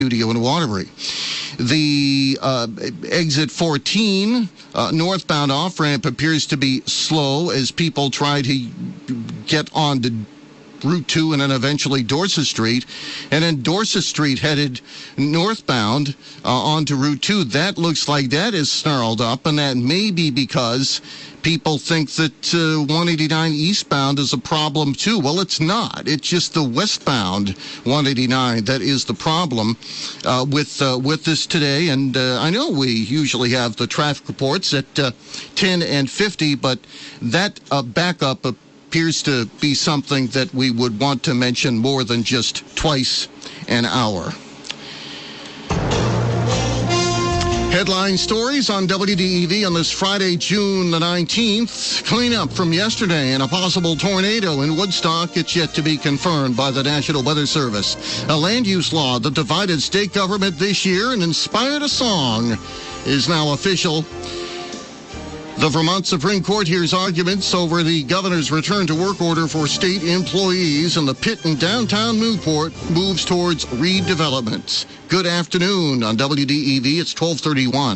Studio in Waterbury. The exit 14 northbound off-ramp appears to be slow as people try to get on to Route 2 and then eventually Dorset Street. And then Dorset Street headed northbound onto Route 2. That looks like that is snarled up, and that may be because people think that 189 eastbound is a problem too. Well, it's not. It's just the westbound 189 that is the problem with this today. And I know we usually have the traffic reports at 10 and 50, but that backup appears to be something that we would want to mention more than just twice an hour. Headline stories on WDEV on this Friday, June the 19th. Cleanup from yesterday and a possible tornado in Woodstock. It's yet to be confirmed by the National Weather Service. A land use law that divided state government this year and inspired a song is now official. The Vermont Supreme Court hears arguments over the governor's return to work order for state employees, and the pit in downtown Newport moves towards redevelopment. Good afternoon on WDEV. It's 12:31.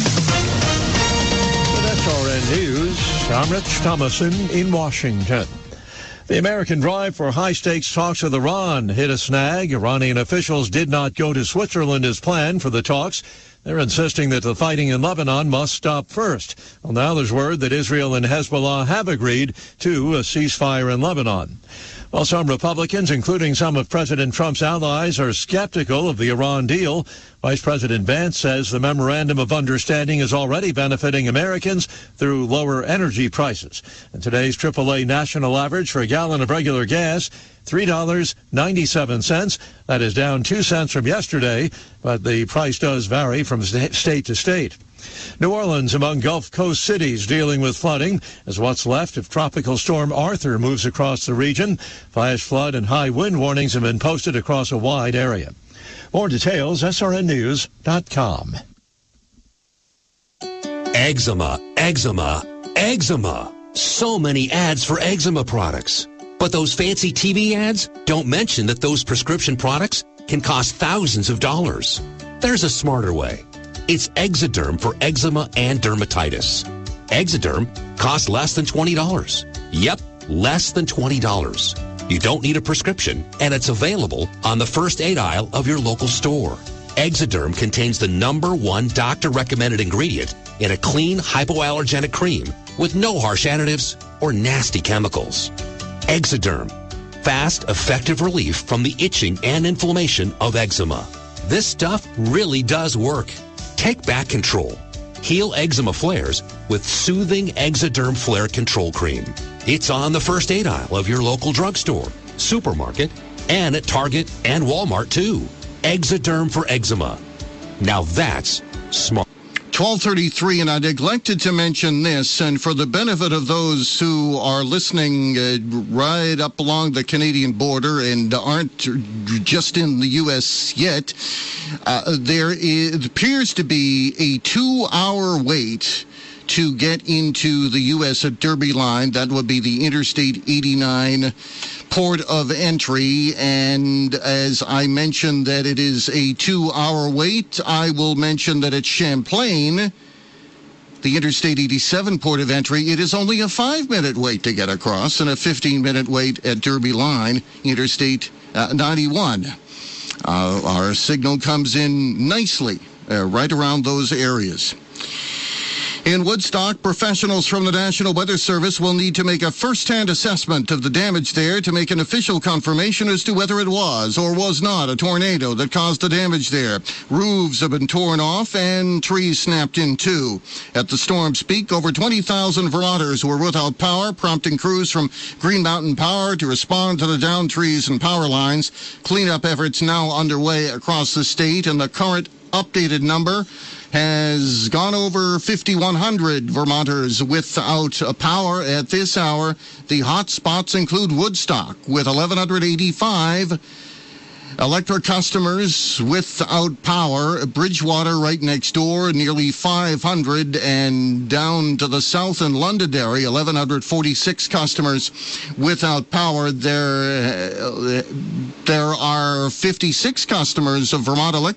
With SRN News, I'm Rich Thomason in Washington. The American drive for high-stakes talks with Iran hit a snag. Iranian officials did not go to Switzerland as planned for the talks. They're insisting that the fighting in Lebanon must stop first. Well, now there's word that Israel and Hezbollah have agreed to a ceasefire in Lebanon. Well, some Republicans, including some of President Trump's allies, are skeptical of the Iran deal. Vice President Vance says the memorandum of understanding is already benefiting Americans through lower energy prices. And today's AAA national average for a gallon of regular gas, $3.97. That is down 2 cents from yesterday, but the price does vary from state to state. New Orleans among Gulf Coast cities dealing with flooding as what's left if Tropical Storm Arthur moves across the region. Flash flood and high wind warnings have been posted across a wide area. More details, srnnews.com. Eczema, eczema, eczema. So many ads for eczema products. But those fancy TV ads don't mention that those prescription products can cost thousands of dollars. There's a smarter way. It's Exoderm for eczema and dermatitis. Exoderm costs less than $20. Yep, less than $20. You don't need a prescription, and it's available on the first aid aisle of your local store. Exoderm contains the #1 doctor-recommended ingredient in a clean, hypoallergenic cream with no harsh additives or nasty chemicals. Exoderm, fast, effective relief from the itching and inflammation of eczema. This stuff really does work. Take back control. Heal eczema flares with soothing Exoderm Flare Control Cream. It's on the first aid aisle of your local drugstore, supermarket, and at Target and Walmart too. Exoderm for eczema. Now that's smart. 12:33, and I neglected to mention this, and for the benefit of those who are listening right up along the Canadian border and aren't just in the U.S. yet, there appears to be a 2-hour wait to get into the U.S. at Derby Line. That would be the Interstate 89 port of entry, and as I mentioned that it is a 2-hour wait, I will mention that at Champlain, the Interstate 87 port of entry, it is only a 5-minute wait to get across and a 15-minute wait at Derby Line, Interstate 91. Our signal comes in nicely right around those areas. In Woodstock, professionals from the National Weather Service will need to make a first-hand assessment of the damage there to make an official confirmation as to whether it was or was not a tornado that caused the damage there. Roofs have been torn off and trees snapped in two. At the storm's peak, over 20,000 Vermonters were without power, prompting crews from Green Mountain Power to respond to the downed trees and power lines. Cleanup efforts now underway across the state, and the current updated number has gone over 5,100 Vermonters without power at this hour. The hot spots include Woodstock with 1,185, Electric customers without power, Bridgewater right next door, nearly 500, and down to the south in Londonderry, 1,146 customers without power. There are 56 customers of Vermont Electric